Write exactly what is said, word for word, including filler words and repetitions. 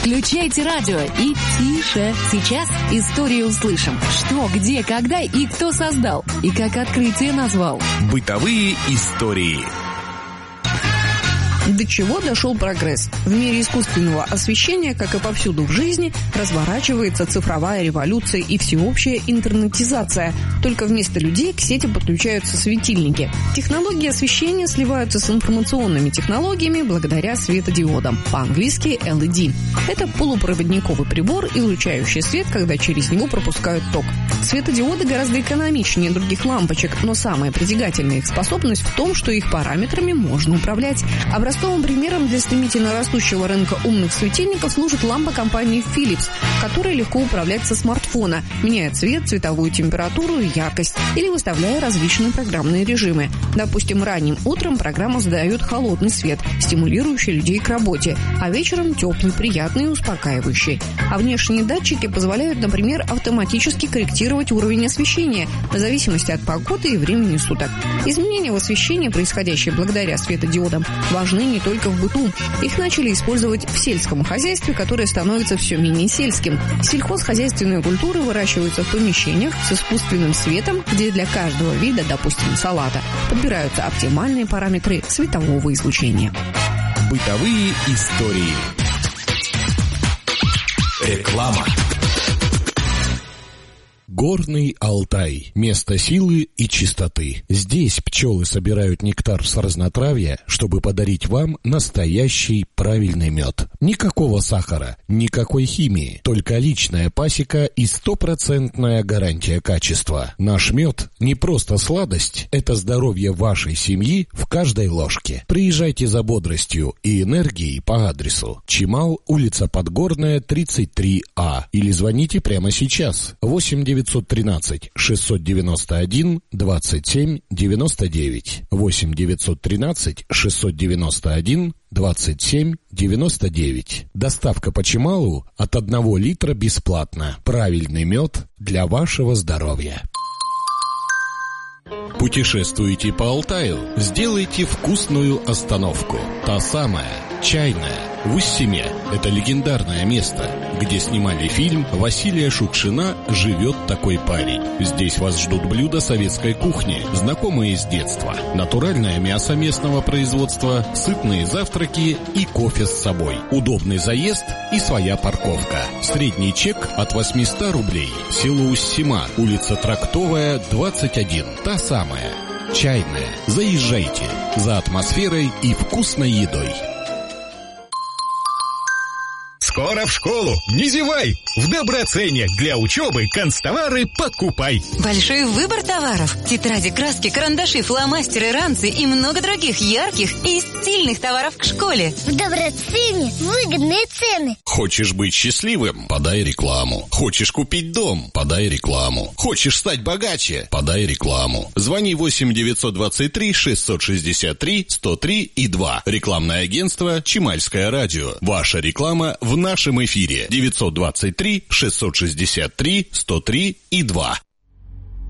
Включайте радио и тише. Сейчас историю услышим. Что, где, когда и кто создал. И как открытие назвал. Бытовые истории. До чего дошел прогресс? В мире искусственного освещения, как и повсюду в жизни, разворачивается цифровая революция и всеобщая интернетизация. Только вместо людей к сети подключаются светильники. Технологии освещения сливаются с информационными технологиями благодаря светодиодам, по-английски эл и ди. Это полупроводниковый прибор, излучающий свет, когда через него пропускают ток. Светодиоды гораздо экономичнее других лампочек, но самая притягательная их способность в том, что их параметрами можно управлять. Образцовым примером для стремительно растущего рынка умных светильников служит лампа компании Philips, которая легко управлять со смартфона, меняя цвет, цветовую температуру и яркость, или выставляя различные программные режимы. Допустим, ранним утром программа задает холодный свет, стимулирующий людей к работе, а вечером теплый, приятный и успокаивающий. А внешние датчики позволяют, например, автоматически корректировать уровень освещения в зависимости от погоды и времени суток. Изменения в освещении, происходящие благодаря светодиодам, важны не только в быту. Их начали использовать в сельском хозяйстве, которое становится все менее сельским. Сельхозхозяйственные культуры выращиваются в помещениях с искусственным светом, где для каждого вида, допустим, салата, подбираются оптимальные параметры светового излучения. Бытовые истории. Реклама. Горный Алтай – место силы и чистоты. Здесь пчелы собирают нектар с разнотравья, чтобы подарить вам настоящий правильный мед. Никакого сахара, никакой химии, только личная пасека и стопроцентная гарантия качества. Наш мед не просто сладость, это здоровье вашей семьи в каждой ложке. Приезжайте за бодростью и энергией по адресу Чимал, улица Подгорная, тридцать три А, или звоните прямо сейчас восемь девятьсот тринадцать шестьсот девяносто один двадцать семь девяносто девять восемь девятьсот тринадцать шестьсот девяносто один двадцать семь девяносто девять. Доставка по Чималу от одного литра бесплатно. Правильный мед для вашего здоровья. Путешествуете по Алтаю? Сделайте вкусную остановку. Та самая, чайная, в Уссиме. Это легендарное место, где снимали фильм Василия Шукшина «Живет такой парень». Здесь вас ждут блюда советской кухни, знакомые с детства. Натуральное мясо местного производства, сытные завтраки и кофе с собой. Удобный заезд и своя парковка. Средний чек от восемьсот рублей. Село Уссима, улица Трактовая, двадцать один. Та самая, чайная. Заезжайте за атмосферой и вкусной едой. Скоро в школу, не зевай! В Доброценне для учебы канцтовары покупай. Большой выбор товаров. Тетради, краски, карандаши, фломастеры, ранцы и много других ярких и стильных товаров к школе. В Доброценне выгодные цены. Хочешь быть счастливым? Подай рекламу. Хочешь купить дом? Подай рекламу. Хочешь стать богаче? Подай рекламу. Звони восемь девятьсот двадцать три шестьсот шестьдесят три сто три и два. Рекламное агентство «Чимальское радио». Ваша реклама в нашем эфире. девятьсот двадцать три шестьсот шестьдесят три сто три и два.